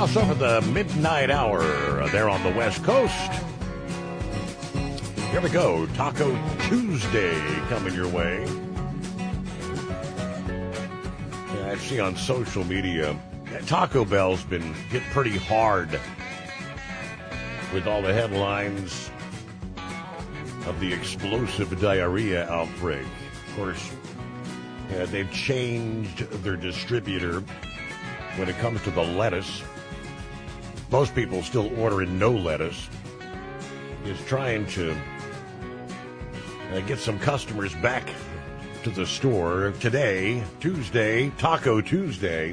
over the midnight hour there on the West Coast. Here we go. Taco Tuesday coming your way. Yeah, I see on social media, Taco Bell's been hit pretty hard with all the headlines of the explosive diarrhea outbreak. Of course, they've changed their distributor when it comes to the lettuce. Most people still ordering no lettuce. Is trying to get some customers back to the store today, Tuesday, Taco Tuesday,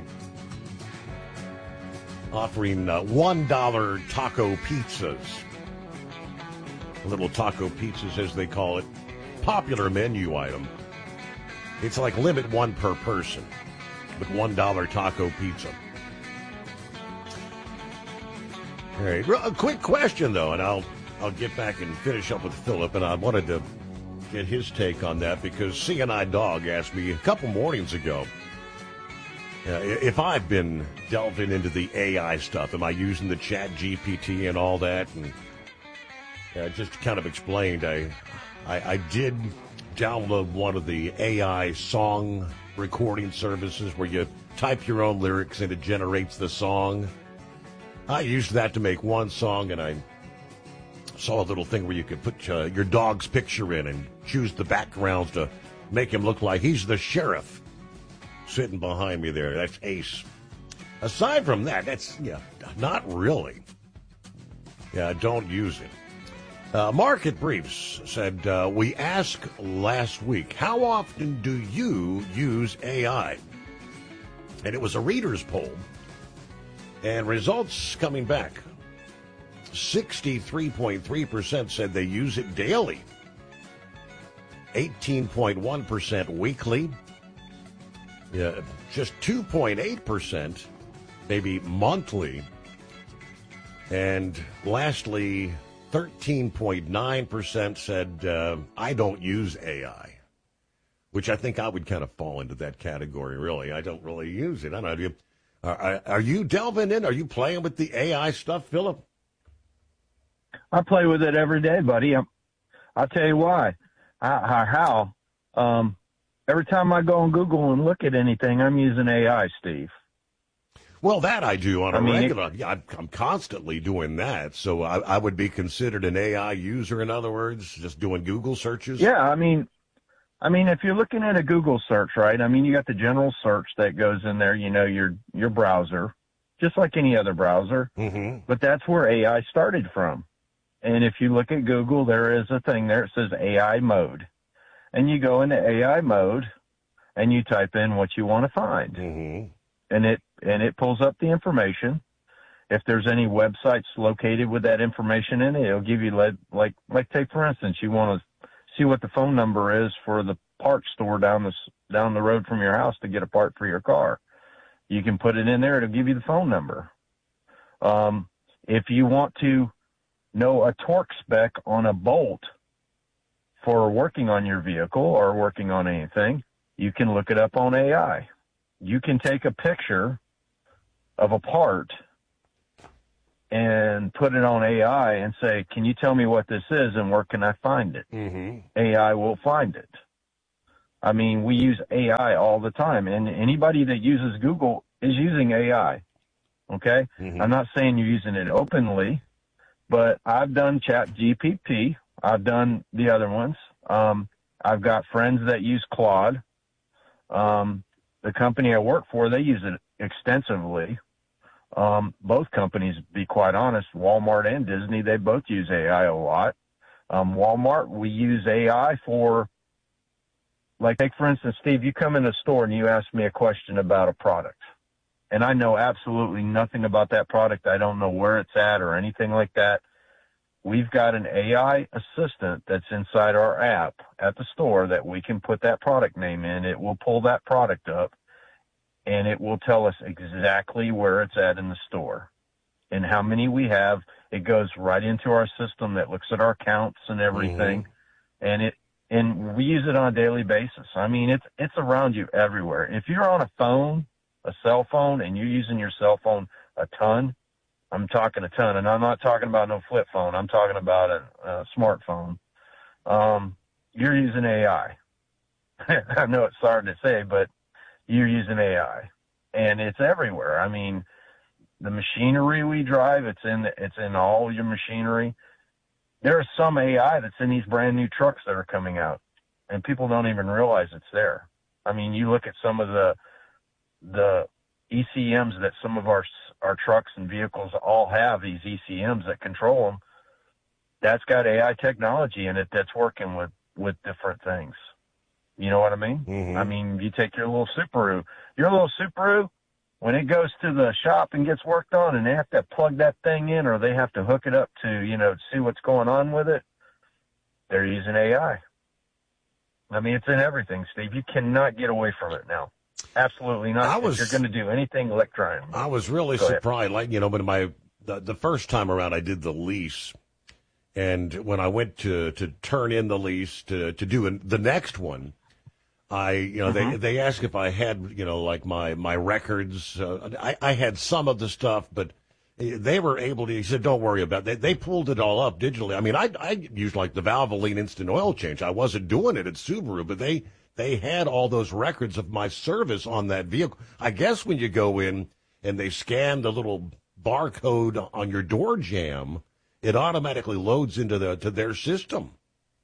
offering $1 taco pizzas. Little taco pizzas, as they call it, popular menu item. It's like limit one per person, but $1 taco pizza. All right, a quick question though, and I'll get back and finish up with Philip, and I wanted to get his take on that because CNI Dog asked me a couple mornings ago if I've been delving into the AI stuff. Am I using the Chat GPT and all that? And just kind of explained, I did download one of the AI song recording services where you type your own lyrics and it generates the song. I used that to make one song, and I saw a little thing where you could put your dog's picture in and choose the backgrounds to make him look like he's the sheriff sitting behind me there. That's ace. Aside from that, that's, not really. Yeah, don't use it. Market Briefs said, we asked last week, how often do you use AI? And it was a reader's poll. And results coming back. 63.3% said they use it daily. 18.1% weekly. Yeah, just 2.8% maybe monthly. And lastly, 13.9% said, I don't use AI, which I think I would kind of fall into that category, really. I don't really use it. I don't know. Are you delving in? Are you playing with the AI stuff, Philip? I play with it every day, buddy. I'll tell you why. How? Every time I go on Google and look at anything, I'm using AI, Steve. Well, that I do on a regular. I'm constantly doing that. So I would be considered an AI user, in other words, just doing Google searches? Yeah, I mean, if you're looking at a Google search, right, you got the general search that goes in there, your browser, just like any other browser. Mm-hmm. But that's where AI started from. And if you look at Google, there is a thing there. It says AI mode. And you go into AI mode and you type in what you want to find. Mm-hmm. And it pulls up the information. If there's any websites located with that information in it, it'll give you like take for instance, you want to see what the phone number is for the parts store down the road from your house to get a part for your car. You can put it in there. It'll give you the phone number. If you want to know a torque spec on a bolt for working on your vehicle or working on anything, you can look it up on AI. You can take a picture of a part and put it on AI and say, can you tell me what this is and where can I find it? Mm-hmm. AI will find it. We use AI all the time, and anybody that uses Google is using AI. Okay? Mm-hmm. I'm not saying you're using it openly, but I've done Chat GPT. I've done the other ones. I've got friends that use Claude. The company I work for, they use it extensively. Both companies, to be quite honest, Walmart and Disney, they both use AI a lot. Walmart, we use AI for, like, take for instance, Steve, you come in a store and you ask me a question about a product. And I know absolutely nothing about that product. I don't know where it's at or anything like that. We've got an AI assistant that's inside our app at the store that we can put that product name in. It will pull that product up, and it will tell us exactly where it's at in the store and how many we have. It goes right into our system that looks at our counts and everything, mm-hmm. and we use it on a daily basis. It's around you everywhere. If you're on a phone, a cell phone, and you're using your cell phone a ton, I'm talking a ton, and I'm not talking about no flip phone. I'm talking about a smartphone. You're using AI. I know it's hard to say, but you're using AI, and it's everywhere. I mean, the machinery we drive, it's in all your machinery. There is some AI that's in these brand new trucks that are coming out, and people don't even realize it's there. I mean, you look at some of the ECMs that some of our trucks and vehicles all have, these ECMs that control them. That's got AI technology in it that's working with different things. You know what I mean? Mm-hmm. I mean, you take your little Subaru. Your little Subaru, when it goes to the shop and gets worked on and they have to plug that thing in or they have to hook it up to, see what's going on with it, they're using AI. I mean, it's in everything, Steve. You cannot get away from it now. Absolutely not. If you're going to do anything electronic. I was really surprised, but the first time around I did the lease, and when I went to turn in the lease to do the next one, they asked if I had, like my records. I had some of the stuff, but they were able to. He said, "Don't worry about it." They pulled it all up digitally. I mean, I used like the Valvoline instant oil change. I wasn't doing it at Subaru, but they had all those records of my service on that vehicle. I guess when you go in and they scan the little barcode on your door jamb, it automatically loads into their system.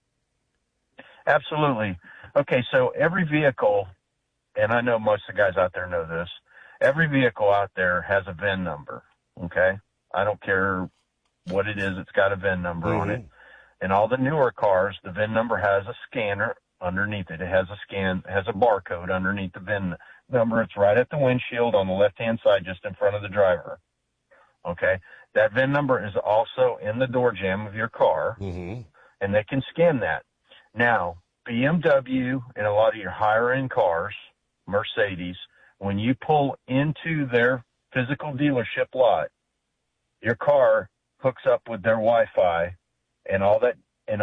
Absolutely. Okay, so every vehicle, and I know most of the guys out there know this, every vehicle out there has a VIN number, okay? I don't care what it is, it's got a VIN number on it. And all the newer cars, the VIN number has a scanner underneath it. It has a barcode underneath the VIN number. It's right at the windshield on the left-hand side, just in front of the driver, okay? That VIN number is also in the door jamb of your car, and they can scan that. Now, BMW and a lot of your higher-end cars, Mercedes, when you pull into their physical dealership lot, your car hooks up with their Wi-Fi, and all the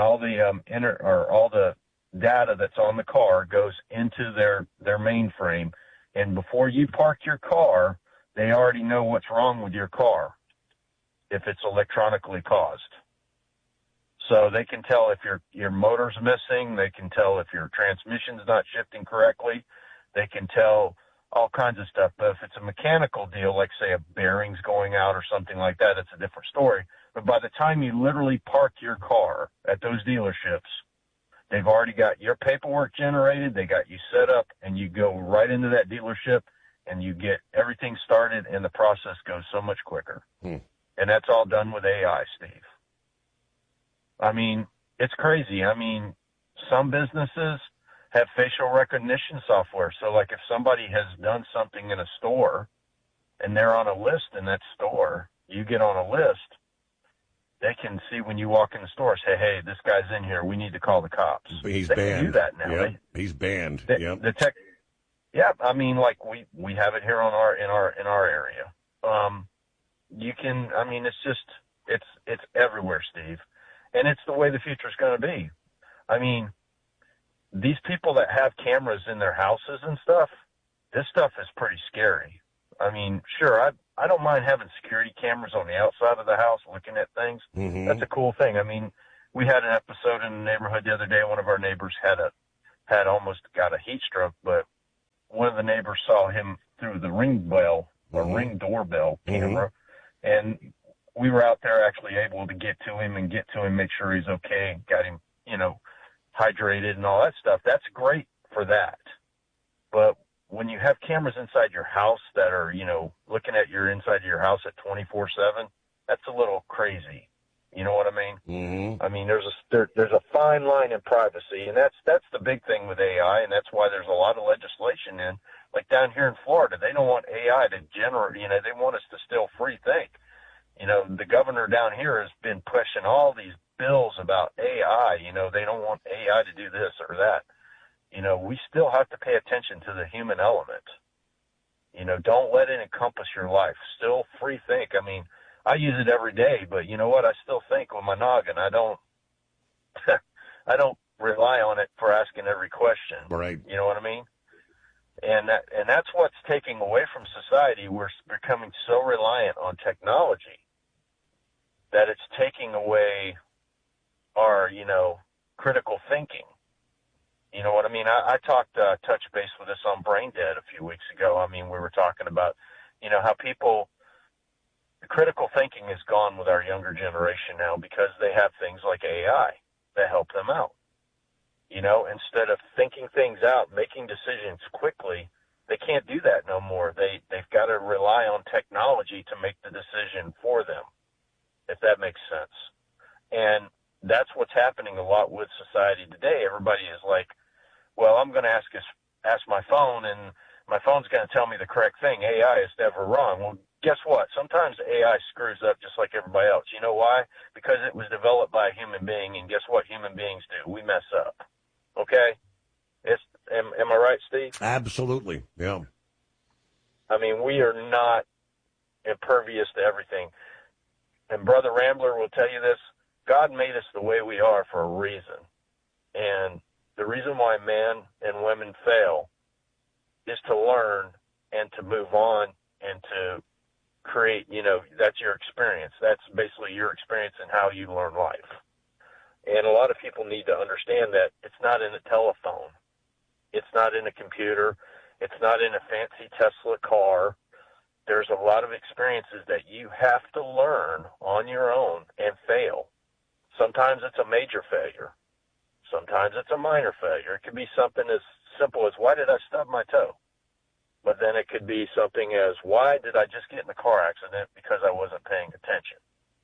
data that's on the car goes into their mainframe. And before you park your car, they already know what's wrong with your car if it's electronically caused. So they can tell if your motor's missing. They can tell if your transmission's not shifting correctly. They can tell all kinds of stuff. But if it's a mechanical deal, like say a bearing's going out or something like that, it's a different story. But by the time you literally park your car at those dealerships, they've already got your paperwork generated. They got you set up, and you go right into that dealership and you get everything started, and the process goes so much quicker. And that's all done with AI, Steve. I mean, it's crazy. I mean, some businesses have facial recognition software. So, like, if somebody has done something in a store and they're on a list in that store, you get on a list, they can see when you walk in the store, say, hey, this guy's in here. We need to call the cops. He's they banned. Can do that now. Yep. He's banned. Yeah, I mean, like, we have it here in our area. You can, I mean, it's everywhere, Steve. And it's the way the future is going to be. I mean, these people that have cameras in their houses and stuff, this stuff is pretty scary. I mean, sure, I don't mind having security cameras on the outside of the house looking at things. That's a cool thing. I mean, we had an episode in the neighborhood the other day. One of our neighbors had almost got a heat stroke, but one of the neighbors saw him through the Ring doorbell camera, and we were out there actually able to get to him, make sure he's okay, got him, hydrated and all that stuff. That's great for that. But when you have cameras inside your house that are, looking at your inside of your house at 24/7, that's a little crazy. You know what I mean? I mean, there's a fine line in privacy, and that's the big thing with AI, and that's why there's a lot of legislation in. Like down here in Florida, they don't want AI to generate. They want us to still free think. The governor down here has been pushing all these bills about AI. They don't want AI to do this or that. We still have to pay attention to the human element. Don't let it encompass your life. Still free think. I mean, I use it every day, but you know what? I still think with my noggin. I don't rely on it for asking every question. Right. You know what I mean? And that's what's taking away from society. We're becoming so reliant on technology. that it's taking away our, critical thinking. You know what I mean? I talked, touch base with this on Brain Dead a few weeks ago. I mean, we were talking about, how the critical thinking is gone with our younger generation now because they have things like AI that help them out. Instead of thinking things out, making decisions quickly, they can't do that no more. They've got to rely on technology to make the decision for them, if that makes sense. And that's what's happening a lot with society today. Everybody is like, well, I'm going to ask my phone, and my phone's going to tell me the correct thing. AI is never wrong. Well, guess what? Sometimes AI screws up just like everybody else. You know why? Because it was developed by a human being, and guess what human beings do? We mess up. Okay? Am I right, Steve? Absolutely, yeah. I mean, we are not impervious to everything. And Brother Rambler will tell you this, God made us the way we are for a reason. And the reason why men and women fail is to learn and to move on and to create, that's your experience. That's basically your experience in how you learn life. And a lot of people need to understand that it's not in a telephone. It's not in a computer. It's not in a fancy Tesla car. There's a lot of experiences that you have to learn on your own and fail. Sometimes it's a major failure. Sometimes it's a minor failure. It could be something as simple as, why did I stub my toe? But then it could be something as, why did I just get in a car accident because I wasn't paying attention?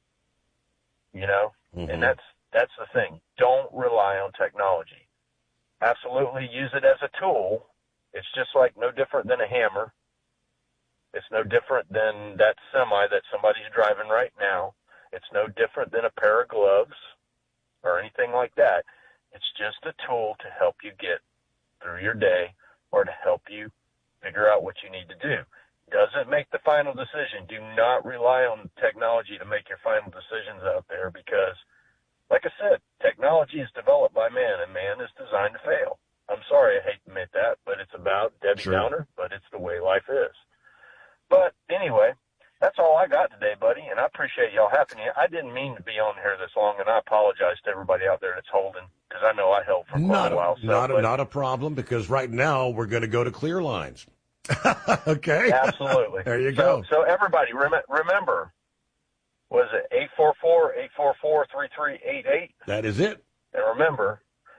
Mm-hmm. And that's the thing. Don't rely on technology. Absolutely use it as a tool. It's just like no different than a hammer. It's no different than that semi that somebody's driving right now. It's no different than a pair of gloves or anything like that. It's just a tool to help you get through your day or to help you figure out what you need to do. Doesn't make the final decision. Do not rely on technology to make your final decisions out there because, like I said, technology is developed by man, and man is designed to fail. I'm sorry, I hate to admit that, but it's about Debbie Downer, but it's the way life is. But anyway, that's all I got today, buddy, and I appreciate y'all having me. I didn't mean to be on here this long, and I apologize to everybody out there that's holding, because I know I held for quite a while. Not a problem, because right now we're going to go to clear lines. Okay? Absolutely. There you go. So everybody, remember, was it 844-844-3388? That is it. And remember,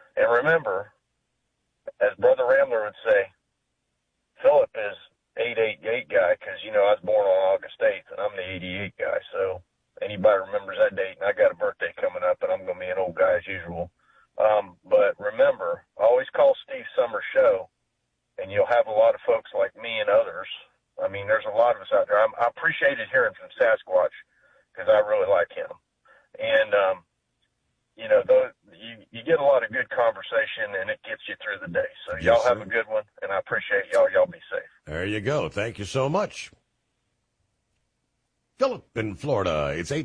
as Brother Rambler would say, Philip is 888 guy because, I was born on August 8th, and I'm the 88 guy. So anybody remembers that date, and I got a birthday coming up, and I'm going to be an old guy as usual. But remember, always call Steve Summers Show, and you'll have a lot of folks like me and others. I mean, there's a lot of us out there. I appreciated hearing from Sasquatch because I really like him. And, you get a lot of good conversation, and it gets you through the day. So y'all have a good one, and I appreciate y'all. Y'all be safe. There you go. Thank you so much. Philip in Florida. It's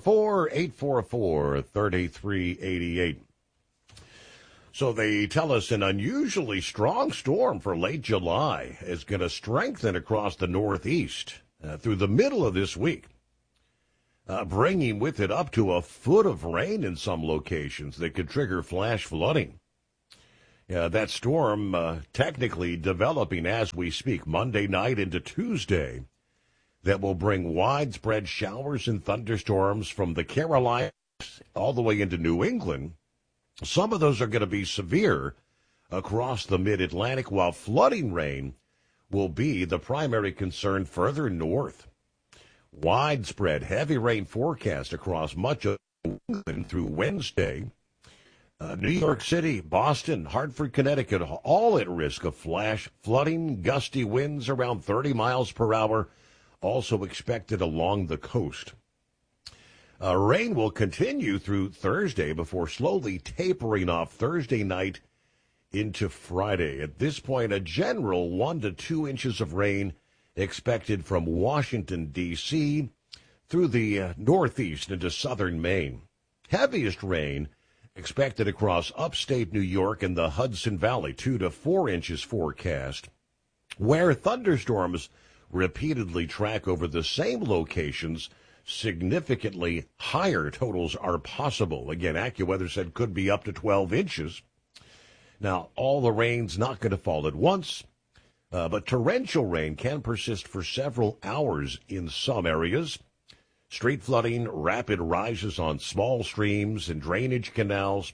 844-844-3388. So they tell us an unusually strong storm for late July is going to strengthen across the Northeast through the middle of this week, bringing with it up to a foot of rain in some locations that could trigger flash flooding. That storm technically developing as we speak Monday night into Tuesday that will bring widespread showers and thunderstorms from the Carolinas all the way into New England. Some of those are going to be severe across the mid-Atlantic, while flooding rain will be the primary concern further north. Widespread heavy rain forecast across much of New England through Wednesday. New York City, Boston, Hartford, Connecticut, all at risk of flash flooding, gusty winds around 30 miles per hour, also expected along the coast. Rain will continue through Thursday before slowly tapering off Thursday night into Friday. At this point, a general 1 to 2 inches of rain expected from Washington, D.C. through the northeast into southern Maine. Heaviest rain expected across upstate New York and the Hudson Valley, 2 to 4 inches forecast, where thunderstorms repeatedly track over the same locations significantly higher totals are possible. Again, AccuWeather said could be up to 12 inches. Now, all the rain's not going to fall at once, but torrential rain can persist for several hours in some areas. Street flooding, rapid rises on small streams and drainage canals.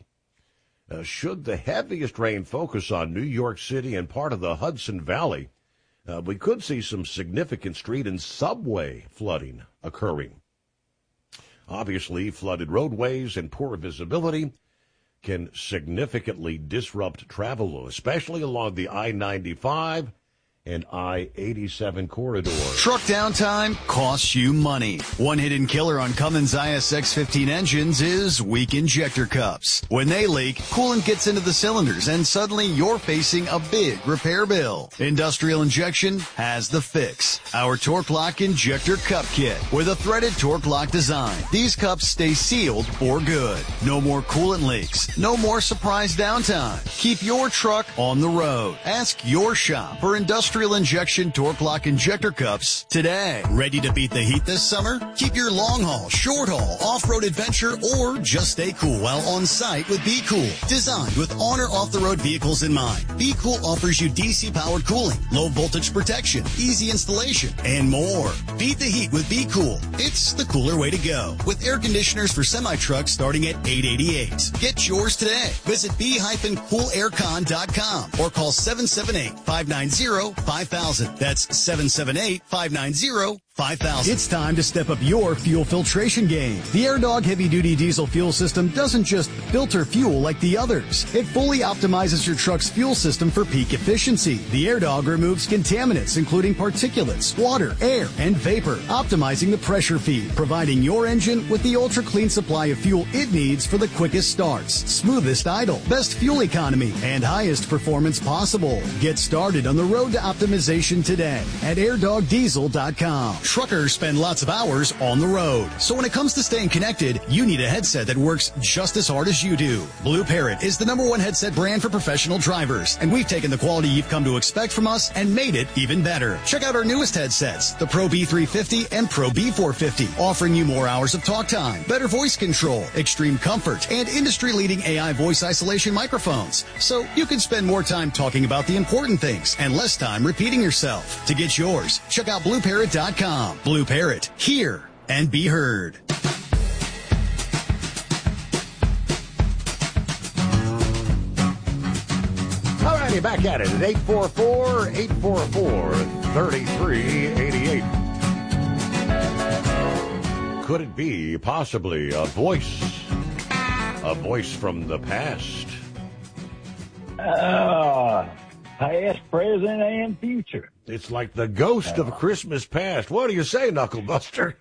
Should the heaviest rain focus on New York City and part of the Hudson Valley, we could see some significant street and subway flooding occurring. Obviously, flooded roadways and poor visibility can significantly disrupt travel, especially along the I-95 and I-87 corridor. Truck downtime costs you money. One hidden killer on Cummins ISX-15 engines is weak injector cups. When they leak, coolant gets into the cylinders and suddenly you're facing a big repair bill. Industrial Injection has the fix. Our Torque Lock Injector Cup Kit with a threaded Torque Lock design. These cups stay sealed for good. No more coolant leaks. No more surprise downtime. Keep your truck on the road. Ask your shop for Industrial Injection Torque Lock Injector Cups today. Ready to beat the heat this summer? Keep your long haul, short haul, off-road adventure, or just stay cool while on site with Be Cool. Designed with on or off-the-road vehicles in mind, Be Cool offers you DC-powered cooling, low voltage protection, easy installation, and more. Beat the heat with Be Cool. It's the cooler way to go. With air conditioners for semi-trucks starting at $888. Get yours today. Visit b-coolaircon.com or call 778-590-5000. That's 778-590-5000. It's time to step up your fuel filtration game. The AirDog heavy-duty diesel fuel system doesn't just filter fuel like the others. It fully optimizes your truck's fuel system for peak efficiency. The AirDog removes contaminants, including particulates, water, air, and vapor, optimizing the pressure feed, providing your engine with the ultra-clean supply of fuel it needs for the quickest starts, smoothest idle, best fuel economy, and highest performance possible. Get started on the road to optimization today at airdogdiesel.com. Truckers spend lots of hours on the road, so when it comes to staying connected, you need a headset that works just as hard as you do. Blue Parrot is the #1 headset brand for professional drivers, and we've taken the quality you've come to expect from us and made it even better. Check out our newest headsets, the Pro B350 and Pro B450, offering you more hours of talk time, better voice control, extreme comfort, and industry-leading AI voice isolation microphones, so you can spend more time talking about the important things and less time repeating yourself. To get yours, check out BlueParrot.com. Blue Parrot, hear and be heard. All righty, back at it at 844-844-3388. Could it be possibly a voice from the past? Past, present, and future. It's like the ghost of Christmas past. What do you say, Knucklebuster?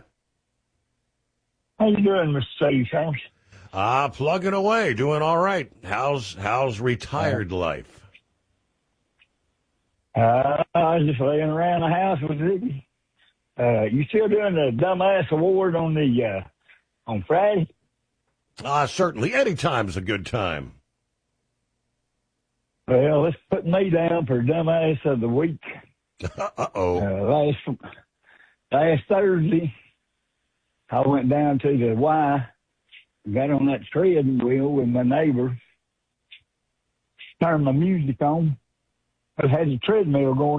How you doing, Mr. Safe? Plugging away, doing all right. How's retired life? I was just laying around the house with Ziggy. You still doing the Dumbass Award on Friday? Certainly. Anytime's a good time. Well, let's put me down for Dumbass of the Week. Uh-oh. Last Thursday, I went down to the Y, got on that treadmill with my neighbor, turned my music on. I had the treadmill going